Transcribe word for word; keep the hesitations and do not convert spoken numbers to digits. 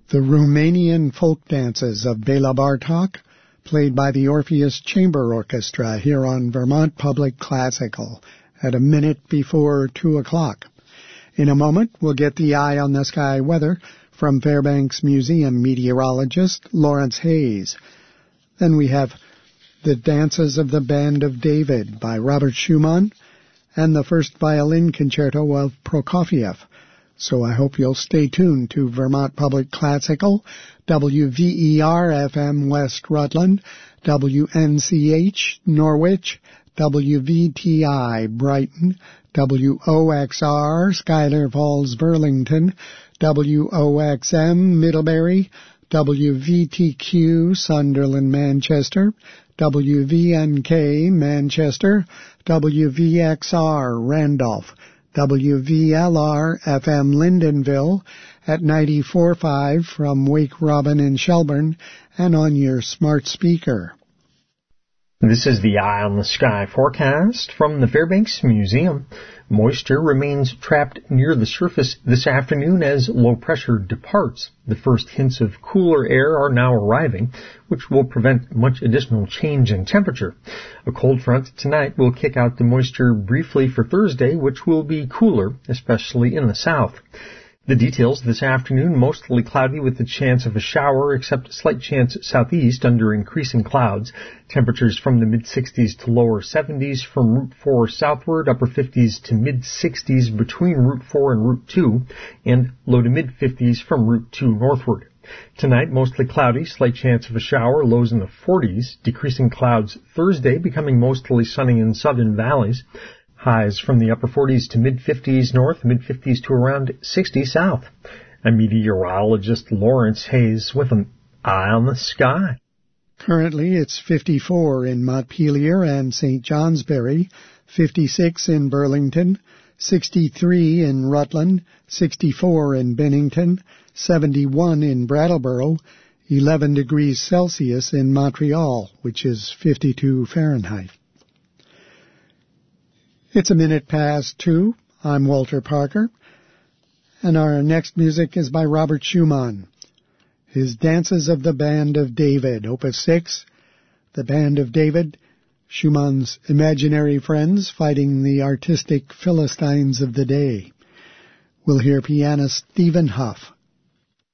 The Romanian folk dances of Bela Bartok, played by the Orpheus Chamber Orchestra here on Vermont Public Classical at a minute before two o'clock. In a moment, we'll get the Eye on the Sky weather from Fairbanks Museum meteorologist Lawrence Hayes. Then we have The Dances of the Band of David by Robert Schumann and the First Violin Concerto of Prokofiev. So I hope you'll stay tuned to Vermont Public Classical, W V E R F M West Rutland, W N C H Norwich, W V T I Brighton, W O X R Schuyler Falls Burlington, W O X M Middlebury, W V T Q Sunderland Manchester, W V N K Manchester, W V X R Randolph, W V L R F M Lyndonville at ninety-four point five from Wake Robin in Shelburne and on your smart speaker. This is the Eye on the Sky forecast from the Fairbanks Museum. Moisture remains trapped near the surface this afternoon as low pressure departs. The first hints of cooler air are now arriving, which will prevent much additional change in temperature. A cold front tonight will kick out the moisture briefly for Thursday, which will be cooler, especially in the south. The details this afternoon, mostly cloudy with a chance of a shower, except a slight chance southeast under increasing clouds. Temperatures from the mid-sixties to lower seventies from Route four southward, upper fifties to mid-sixties between Route four and Route two, and low to mid-fifties from Route two northward. Tonight, mostly cloudy, slight chance of a shower, lows in the forties, decreasing clouds Thursday, becoming mostly sunny in southern valleys. Highs from the upper forties to mid-fifties north, mid-fifties to around sixty south. I'm meteorologist Lawrence Hayes with an Eye on the Sky. Currently, it's fifty-four in Montpelier and Saint Johnsbury, fifty-six in Burlington, sixty-three in Rutland, sixty-four in Bennington, seventy-one in Brattleboro, eleven degrees Celsius in Montreal, which is fifty-two Fahrenheit. It's a minute past two. I'm Walter Parker, and our next music is by Robert Schumann. His Dances of the Band of David, Opus six. The Band of David, Schumann's imaginary friends fighting the artistic Philistines of the day. We'll hear pianist Stephen Huff.